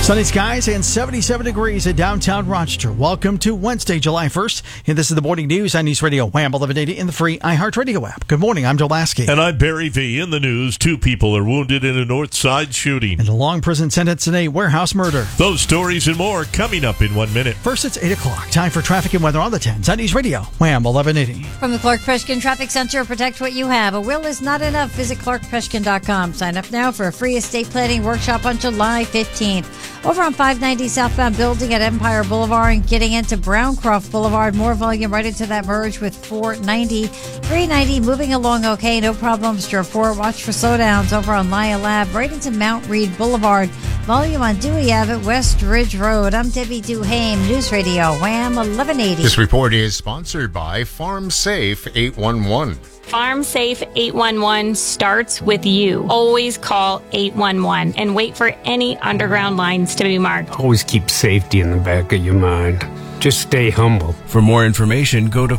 Sunny skies and 77 degrees in downtown Rochester. Welcome to Wednesday, July 1st. And this is the morning news on News Radio Wham 1180 in the free iHeartRadio app. Good morning. I'm Joe Lasky. And I'm Barry V. In the news, 2 people are wounded in a North Side shooting. And a long prison sentence in a warehouse murder. Those stories and more coming up in 1 minute. First, it's 8 o'clock. Time for traffic and weather on the 10s on News Radio Wham 1180. From the Clark Peshkin Traffic Center, protect what you have. A will is not enough. Visit clarkpeshkin.com. Sign up now for a free estate planning workshop on July 15th. Over on 590 southbound building at Empire Boulevard and getting into Browncroft Boulevard. More volume right into that merge with 490. 390 moving along okay. No problems to report. Watch for slowdowns over on Lyle Lab right into Mount Reed Boulevard. Volume on Dewey Abbott, West Ridge Road. I'm Debbie Duhame, News Radio Wham 1180. This report is sponsored by Farm Safe 811. Farm Safe 811 starts with you. Always call 811 and wait for any underground lines to be marked. Always keep safety in the back of your mind. Just stay humble. For more information, go to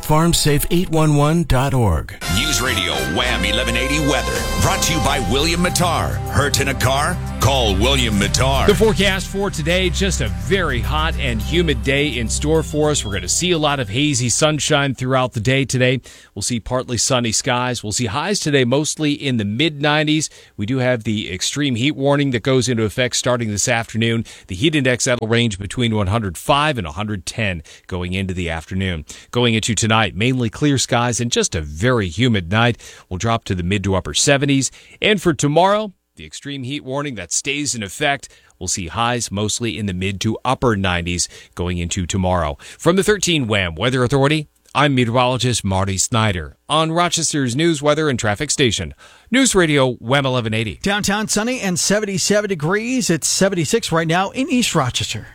farmsafe811.org. News Radio Wham 1180 weather. Brought to you by William Mattar. Hurt in a car? Call William Mattar. The forecast for today, just a very hot and humid day in store for us. We're going to see a lot of hazy sunshine throughout the day today. We'll see partly sunny skies. We'll see highs today mostly in the mid-90s. We do have the extreme heat warning that goes into effect starting this afternoon. The heat index, that'll range between 105 and 110 going into the afternoon. Going into tonight, mainly clear skies and just a very humid night. We'll drop to the mid to upper 70s. And for tomorrow, the extreme heat warning that stays in effect. We'll see highs mostly in the mid to upper 90s going into tomorrow. From the 13 Wham Weather Authority, I'm meteorologist Marty Snyder on Rochester's News, Weather, and Traffic Station. News Radio Wham 1180. Downtown sunny and 77 degrees. It's 76 right now in East Rochester.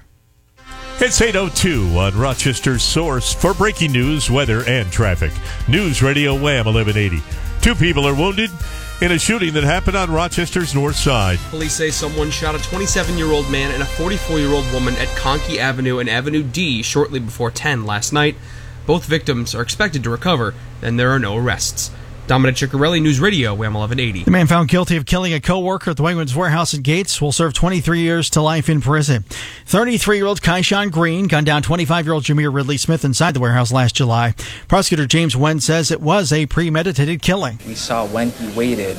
It's 8:02 on Rochester's source for breaking news, weather, and traffic. News Radio Wham 1180. 2 people are wounded in a shooting that happened on Rochester's north side. Police say someone shot a 27-year-old man and a 44-year-old woman at Conkey Avenue and Avenue D shortly before 10 last night. Both victims are expected to recover, and there are no arrests. Dominic Ciccarelli, News Radio, Wham 1180. The man found guilty of killing a co-worker at the Wegmans warehouse in Gates will serve 23 years to life in prison. 33-year-old Kaishan Green gunned down 25-year-old Jameer Ridley Smith inside the warehouse last July. Prosecutor James Wen says it was a premeditated killing. We saw when he waited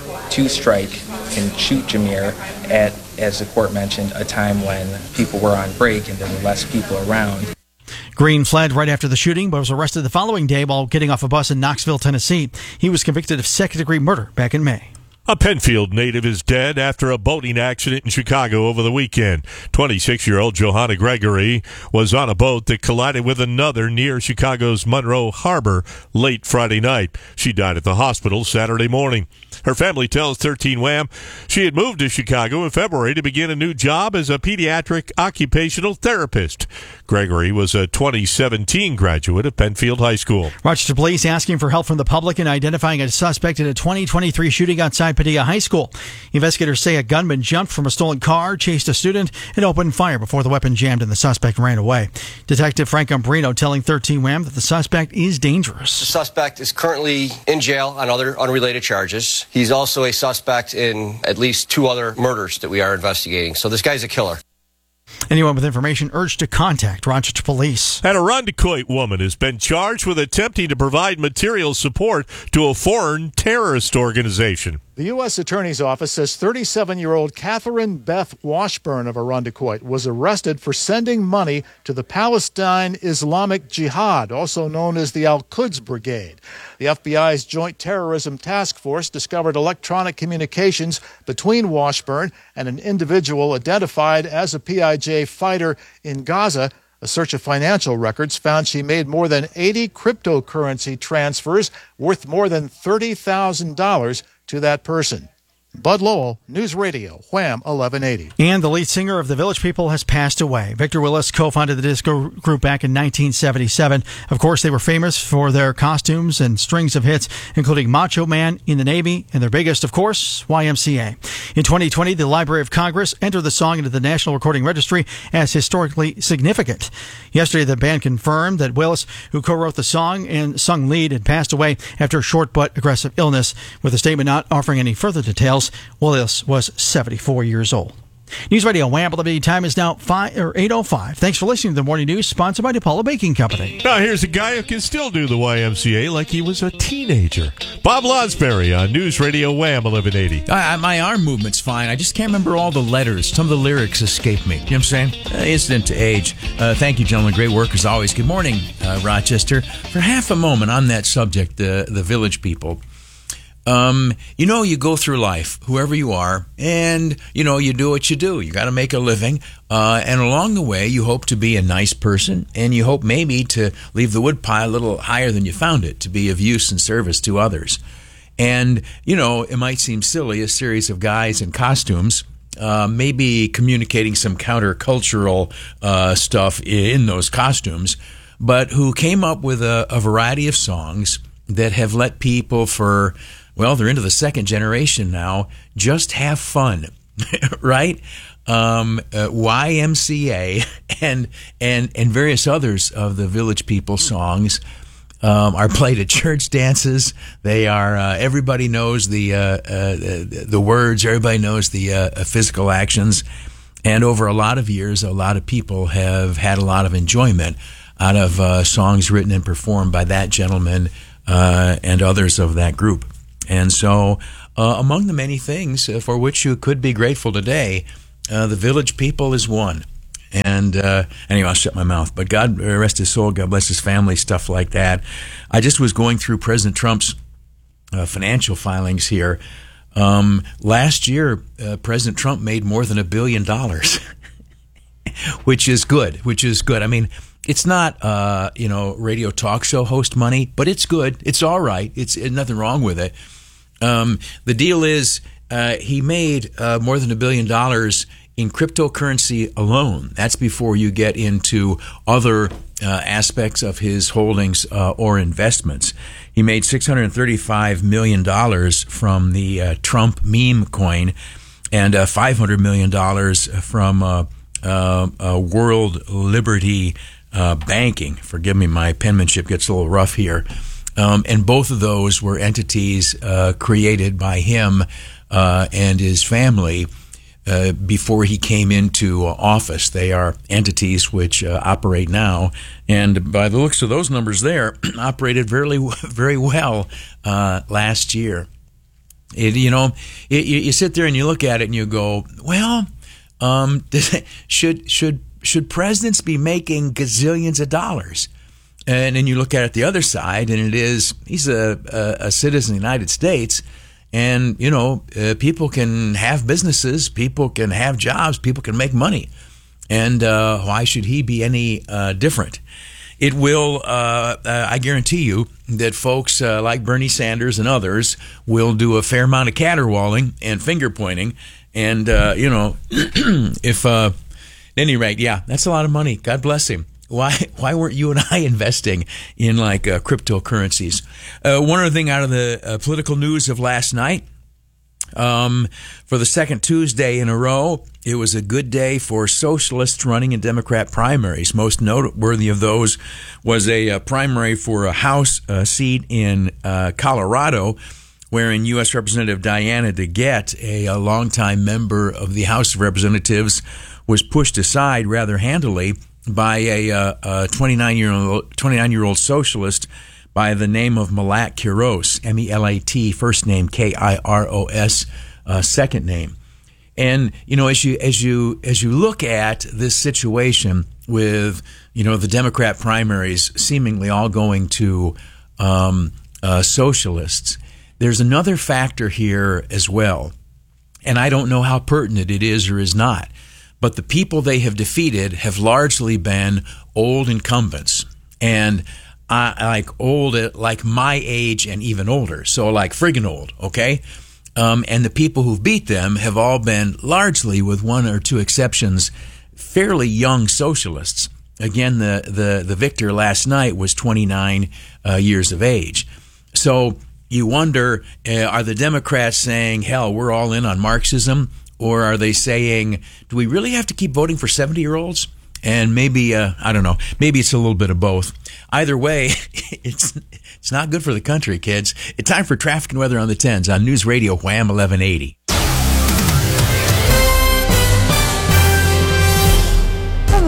to strike and shoot Jameer at, as the court mentioned, a time when people were on break and there were less people around. Green fled right after the shooting, but was arrested the following day while getting off a bus in Knoxville, Tennessee. He was convicted of second-degree murder back in May. A Penfield native is dead after a boating accident in Chicago over the weekend. 26-year-old Johanna Gregory was on a boat that collided with another near Chicago's Monroe Harbor late Friday night. She died at the hospital Saturday morning. Her family tells 13 Wham she had moved to Chicago in February to begin a new job as a pediatric occupational therapist. Gregory was a 2017 graduate of Penfield High School. Rochester police asking for help from the public in identifying a suspect in a 2023 shooting outside Padilla High School. Investigators say a gunman jumped from a stolen car, chased a student, and opened fire before the weapon jammed and the suspect ran away. Detective Frank Umbrino telling 13 Wham that the suspect is dangerous. The suspect is currently in jail on other unrelated charges. He's also a suspect in at least 2 other murders that we are investigating. So this guy's a killer. Anyone with information urged to contact Rochester Police. An Irondequoit woman has been charged with attempting to provide material support to a foreign terrorist organization. The U.S. Attorney's Office says 37-year-old Catherine Beth Washburn of Irondequoit was arrested for sending money to the Palestine Islamic Jihad, also known as the Al-Quds Brigade. The FBI's Joint Terrorism Task Force discovered electronic communications between Washburn and an individual identified as a PIJ fighter in Gaza. A search of financial records found she made more than 80 cryptocurrency transfers worth more than $30,000 to that person. Bud Lowell, News Radio, Wham 1180. And the lead singer of the Village People has passed away. Victor Willis co-founded the disco group back in 1977. Of course, they were famous for their costumes and strings of hits, including Macho Man, In the Navy, and their biggest, of course, YMCA. In 2020, the Library of Congress entered the song into the National Recording Registry as historically significant. Yesterday, the band confirmed that Willis, who co-wrote the song and sung lead, had passed away after a short but aggressive illness. With a statement not offering any further details, Willis was 74 years old. News Radio Wham! The time is now 8:05. Thanks for listening to the Morning News, sponsored by DePaula Baking Company. Now here's a guy who can still do the YMCA like he was a teenager. Bob Lonsberry on News Radio Wham! 1180. My arm movement's fine. I just can't remember all the letters. Some of the lyrics escape me. You know what I'm saying? Incident to age. Thank you, gentlemen. Great work as always. Good morning, Rochester. For half a moment on that subject, the village people. You go through life, whoever you are, and, you do what you do. You got to make a living. And along the way, you hope to be a nice person, and you hope maybe to leave the woodpile a little higher than you found it, to be of use and service to others. And, it might seem silly, a series of guys in costumes, maybe communicating some countercultural stuff in those costumes, but who came up with a variety of songs that have let people they're into the second generation now, just have fun, right? YMCA and various others of the Village People songs are played at church dances. They are everybody knows the words. Everybody knows the physical actions. And over a lot of years, a lot of people have had a lot of enjoyment out of songs written and performed by that gentleman and others of that group. And so, among the many things for which you could be grateful today, the Village People is one. And anyway, I'll shut my mouth. But God rest his soul, God bless his family, stuff like that. I just was going through President Trump's financial filings here. Last year, President Trump made more than $1 billion, which is good. I mean, it's not, radio talk show host money, but it's good. It's all right. It's nothing wrong with it. The deal is he made more than $1 billion in cryptocurrency alone. That's before you get into other aspects of his holdings or investments. He made $635 million from the Trump meme coin and $500 million from World Liberty Banking. Forgive me, my penmanship gets a little rough here. And both of those were entities created by him and his family before he came into office. They are entities which operate now, and by the looks of those numbers there, operated very well last year. You sit there and you look at it and you go, well, should presidents be making gazillions of dollars? And then you look at it the other side, and he's a citizen of the United States, and people can have businesses, people can have jobs, people can make money, and why should he be any different? It will, I guarantee you, that folks like Bernie Sanders and others will do a fair amount of caterwauling and finger pointing, and if at any rate, yeah, that's a lot of money. God bless him. Why weren't you and I investing in cryptocurrencies? One other thing out of the political news of last night, for the second Tuesday in a row, it was a good day for socialists running in Democrat primaries. Most noteworthy of those was a primary for a House seat in Colorado, wherein U.S. Representative Diana DeGette, a longtime member of the House of Representatives, was pushed aside rather handily by a 29-year-old socialist by the name of Melat Quiros, M-E-L-A-T, first name K-I-R-O-S, second name. And as you look at this situation with the Democrat primaries seemingly all going to socialists, there's another factor here as well, and I don't know how pertinent it is or is not. But the people they have defeated have largely been old incumbents, and old, like my age and even older, so like friggin' old, okay? And the people who've beat them have all been largely, with one or two exceptions, fairly young socialists. Again, the victor last night was 29 years of age. So you wonder, are the Democrats saying, hell, we're all in on Marxism? Or are they saying, do we really have to keep voting for 70-year-olds? And maybe, I don't know, maybe it's a little bit of both. Either way, it's not good for the country, kids. It's time for traffic and weather on the 10s on News Radio Wham 1180.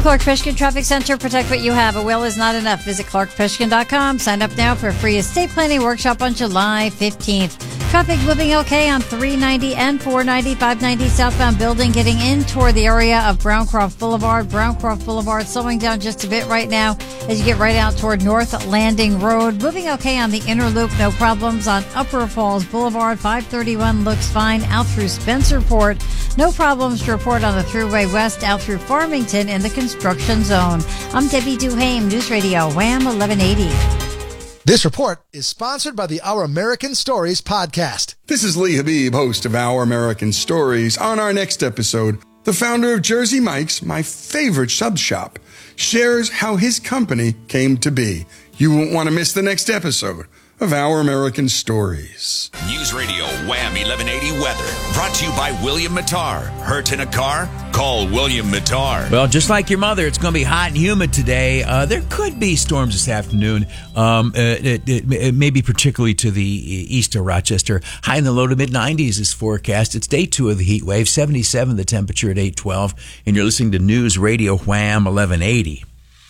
Clark Peshkin Traffic Center. Protect what you have. A will is not enough. Visit clarkpeshkin.com. Sign up now for a free estate planning workshop on July 15th. Traffic moving okay on 390 and 490, 590 southbound building, getting in toward the area of Browncroft Boulevard. Browncroft Boulevard slowing down just a bit right now as you get right out toward North Landing Road. Moving okay on the inner loop, no problems on Upper Falls Boulevard. 531 looks fine out through Spencerport. No problems to report on the Thruway West out through Farmington in the construction zone. I'm Debbie Duhame, News Radio, Wham 1180. This report is sponsored by the Our American Stories podcast. This is Lee Habib, host of Our American Stories. On our next episode, the founder of Jersey Mike's, my favorite sub shop, shares how his company came to be. You won't want to miss the next episode of Our American Stories. News Radio Wham 1180 weather. Brought to you by William Mattar. Hurt in a car? Call William Mattar. Well, just like your mother, it's going to be hot and humid today. There could be storms this afternoon, maybe particularly to the east of Rochester. High in the low to mid-90s is forecast. It's day 2 of the heat wave, 77 the temperature at 8:12, and you're listening to News Radio Wham 1180.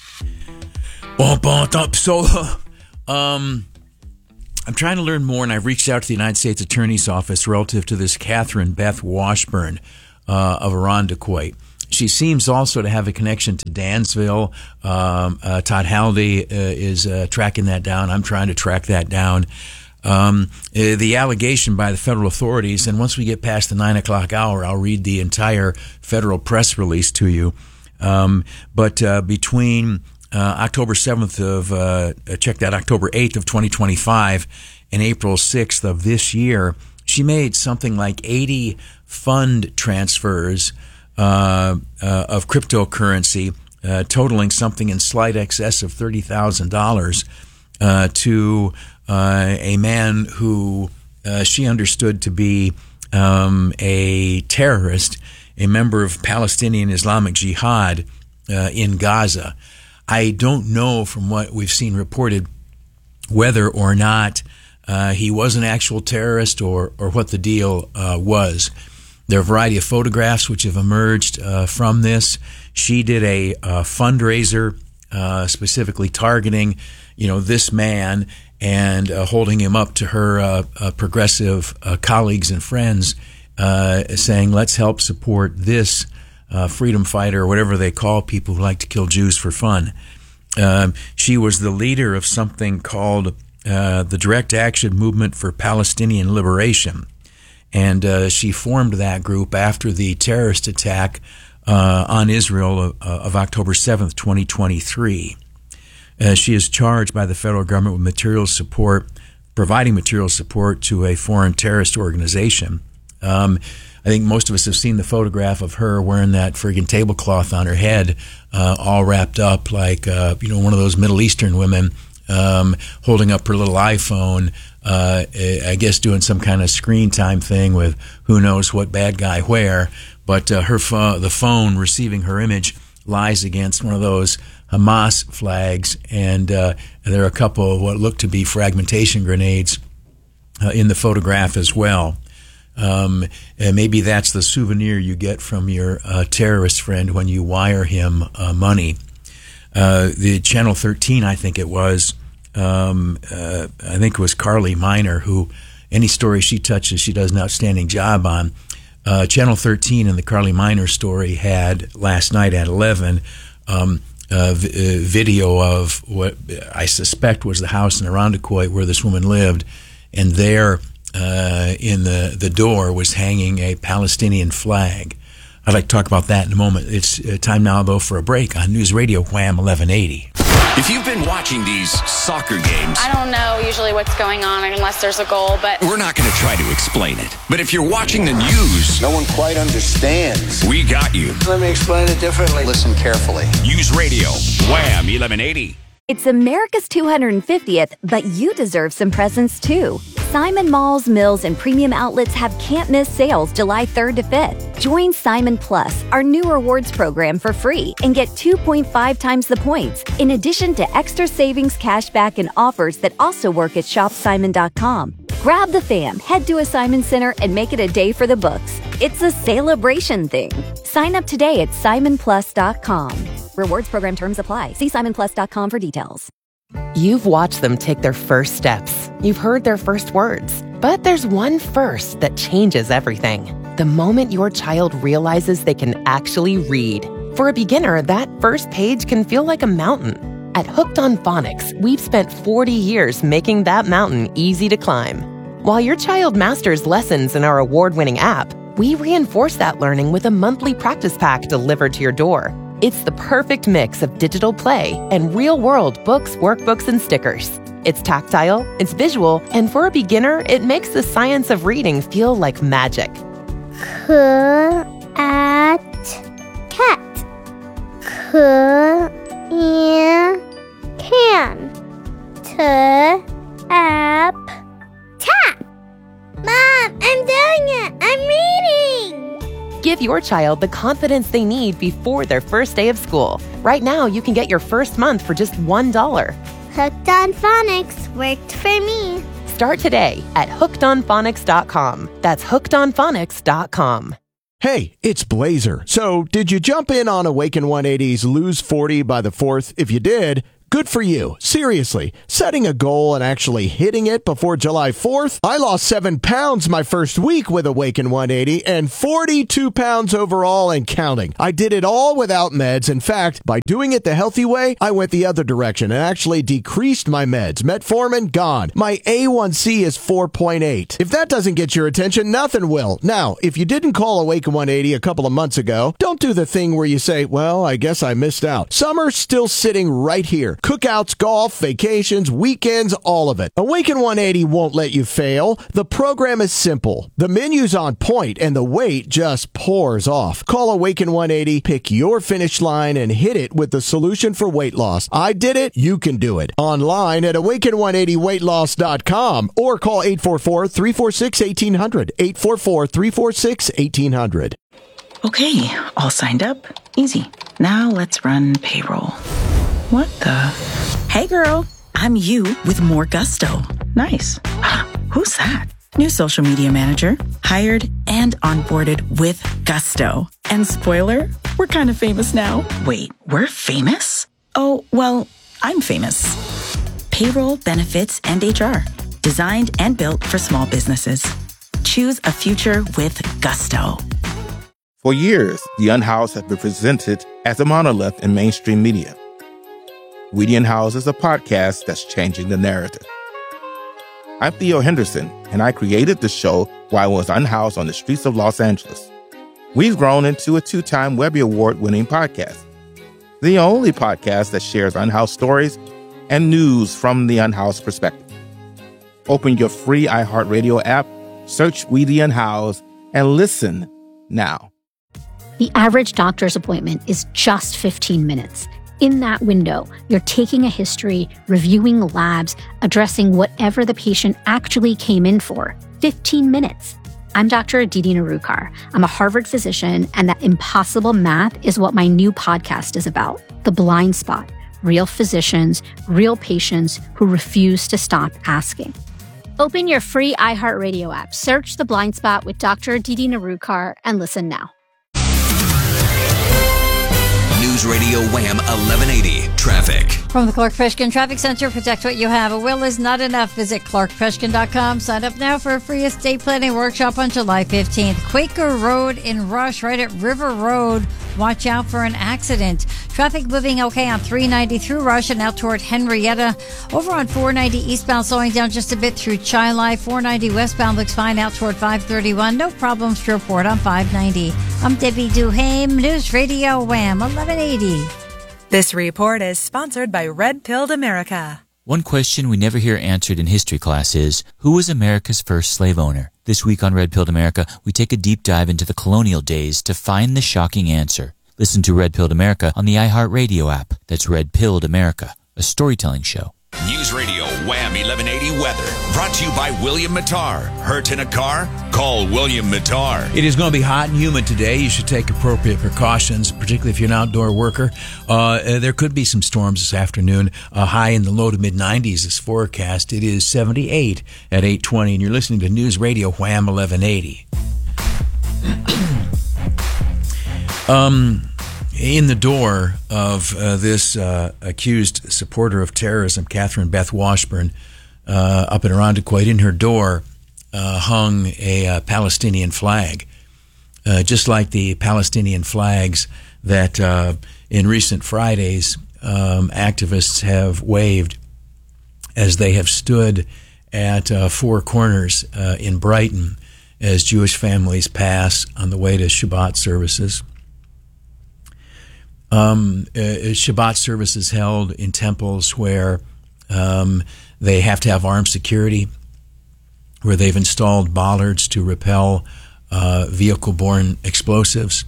I'm trying to learn more, and I've reached out to the United States Attorney's Office relative to this Catherine Beth Washburn of Irondequoit. She seems also to have a connection to Dansville. Todd Halliday is tracking that down. I'm trying to track that down. The allegation by the federal authorities, and once we get past the 9 o'clock hour, I'll read the entire federal press release to you. But between October 7th October 8th of 2025 and April 6th of this year, she made something like 80 fund transfers of cryptocurrency, totaling something in slight excess of $30,000 to a man who she understood to be a terrorist, a member of Palestinian Islamic Jihad in Gaza. I don't know from what we've seen reported whether or not he was an actual terrorist or what the deal was. There are a variety of photographs which have emerged from this. She did a fundraiser specifically targeting, this man and holding him up to her progressive colleagues and friends, saying, let's help support this freedom fighter, or whatever they call people who like to kill Jews for fun. She was the leader of something called the Direct Action Movement for Palestinian Liberation, and she formed that group after the terrorist attack on Israel of October 7th, 2023. She is charged by the federal government with providing material support to a foreign terrorist organization. I think most of us have seen the photograph of her wearing that friggin' tablecloth on her head, all wrapped up like, one of those Middle Eastern women, holding up her little iPhone, I guess doing some kind of screen time thing with who knows what bad guy where. But the phone receiving her image lies against one of those Hamas flags, and there are a couple of what look to be fragmentation grenades in the photograph as well. And maybe that's the souvenir you get from your terrorist friend when you wire him money. The Channel 13, I think it was, Carly Miner, who any story she touches, she does an outstanding job on. Channel 13 and the Carly Miner story had last night at 11 video of what I suspect was the house in Irondequoit where this woman lived, and there in the door was hanging a Palestinian flag. I'd like to talk about that in a moment. It's time now, though, for a break on News Radio Wham 1180. If you've been watching these soccer games, I don't know usually what's going on unless there's a goal, but we're not going to try to explain it. But if you're watching the news, no one quite understands. We got you. Let me explain it differently. Listen carefully. News Radio Wham 1180. It's America's 250th, but you deserve some presents too. Simon Malls, Mills, and Premium Outlets have can't-miss sales July 3rd to 5th. Join Simon Plus, our new rewards program, for free and get 2.5 times the points, in addition to extra savings, cashback, and offers that also work at shopsimon.com. Grab the fam, head to a Simon Center, and make it a day for the books. It's a celebration thing. Sign up today at simonplus.com. Rewards program terms apply. See simonplus.com for details. You've watched them take their first steps. You've heard their first words. But there's one first that changes everything. The moment your child realizes they can actually read. For a beginner, that first page can feel like a mountain. At Hooked on Phonics, we've spent 40 years making that mountain easy to climb. While your child masters lessons in our award-winning app, we reinforce that learning with a monthly practice pack delivered to your door. It's the perfect mix of digital play and real-world books, workbooks, and stickers. It's tactile, it's visual, and for a beginner, it makes the science of reading feel like magic. Cat. Can. Tap. Mom, I'm doing it! I'm reading! Give your child the confidence they need before their first day of school. Right now, you can get your first month for just $1. Hooked on Phonics worked for me. Start today at hookedonphonics.com. That's hookedonphonics.com. Hey, it's Blazer. So, did you jump in on Awaken 180's Lose 40 by the 4th? If you did, good for you. Seriously, setting a goal and actually hitting it before July 4th? I lost 7 pounds my first week with Awaken 180 and 42 pounds overall and counting. I did it all without meds. In fact, by doing it the healthy way, I went the other direction and actually decreased my meds. Metformin, gone. My A1C is 4.8. If that doesn't get your attention, nothing will. Now, if you didn't call Awaken 180 a couple of months ago, don't do the thing where you say, well, I guess I missed out. Summer's still sitting right here. Cookouts, golf, vacations, weekends, all of it. Awaken 180 won't let you fail. The program is simple. The menu's on point and the weight just pours off. Call Awaken 180, pick your finish line and hit it with the solution for weight loss. I did it, you can do it. Online at awaken180weightloss.com or call 844-346-1800. 844-346-1800. Okay, all signed up. Easy. Now let's run payroll. What the? Hey girl, I'm you with more gusto. Nice. Who's that? New social media manager, hired and onboarded with gusto. And spoiler, we're kind of famous now. Wait, we're famous? Oh, well, I'm famous. Payroll, benefits, and HR. Designed and built for small businesses. Choose a future with gusto. For years, The Unhoused has been presented as a monolith in mainstream media. We the Unhoused is a podcast that's changing the narrative. I'm Theo Henderson, and I created the show while I was unhoused on the streets of Los Angeles. We've grown into a 2-time Webby Award-winning podcast. The only podcast that shares unhoused stories and news from the unhoused perspective. Open your free iHeartRadio app, search We the Unhoused, and listen now. The average doctor's appointment is just 15 minutes. In that window, you're taking a history, reviewing labs, addressing whatever the patient actually came in for. 15 minutes. I'm Dr. Aditi Narukar. I'm a Harvard physician, and that impossible math is what my new podcast is about. The Blind Spot. Real physicians, real patients who refuse to stop asking. Open your free iHeartRadio app, search The Blind Spot with Dr. Aditi Narukar, and listen now. News Radio Wham 1180 Traffic. From the Clark Freshkin Traffic Center, protect what you have. A will is not enough. Visit clarkfreshkin.com. Sign up now for a free estate planning workshop on July 15th. Quaker Road in Rush, right at River Road. Watch out for an accident. Traffic moving okay on 390 through Rush and out toward Henrietta. Over on 490 eastbound, slowing down just a bit through Chi-Li. 490 westbound looks fine out toward 531. No problems to report on 590. I'm Debbie Duhame, News Radio Wham 1180. This report is sponsored by Red Pilled America. One question we never hear answered in history class is, who was America's first slave owner? This week on Red Pilled America, we take a deep dive into the colonial days to find the shocking answer. Listen to Red Pilled America on the iHeartRadio app. That's Red Pilled America, a storytelling show. News Radio Wham 1180 Weather. Brought to you by William Mattar. Hurt in a car? Call William Mattar. It is going to be hot and humid today. You should take appropriate precautions, particularly if you're an outdoor worker. There could be some storms this afternoon. High in the low to mid 90s is forecast. It is 78 at 8:20, and you're listening to News Radio Wham 1180. in the door of this accused supporter of terrorism, Catherine Beth Washburn, up in Irondequoit, in her door hung a Palestinian flag, just like the Palestinian flags that in recent Fridays activists have waved as they have stood at Four Corners in Brighton as Jewish families pass on the way to Shabbat services. Shabbat services held in temples where they have to have armed security, where they've installed bollards to repel vehicle-borne explosives,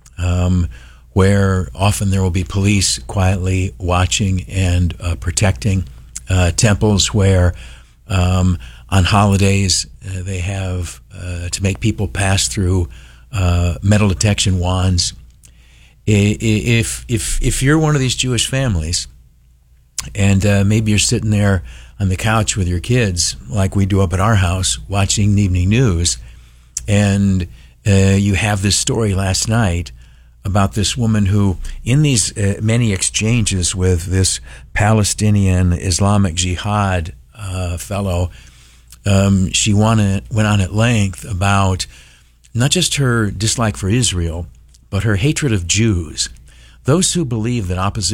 where often there will be police quietly watching and protecting, temples where on holidays they have to make people pass through metal detection wands. If you're one of these Jewish families, and maybe you're sitting there on the couch with your kids, like we do up at our house, watching the evening news, and you have this story last night about this woman who, in these many exchanges with this Palestinian Islamic Jihad fellow, she went on at length about not just her dislike for Israel, but her hatred of Jews, those who believe that opposition